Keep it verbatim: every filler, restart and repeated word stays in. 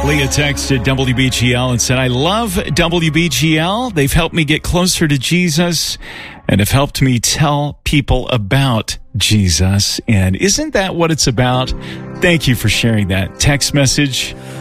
Leah texted W B G L and said, I love W B G L. They've helped me get closer to Jesus and have helped me tell people about Jesus. And isn't that what it's about? Thank you for sharing that text message.